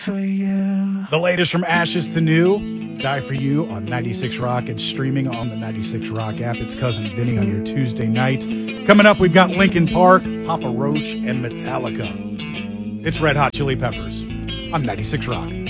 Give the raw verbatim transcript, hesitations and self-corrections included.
For you. The latest from Ashes to New, Die For You on ninety-six Rock and streaming on the ninety-six Rock app. It's Cousin Vinny on your Tuesday night. Coming up, we've got Linkin Park, Papa Roach, and Metallica. It's Red Hot Chili Peppers on ninety-six Rock.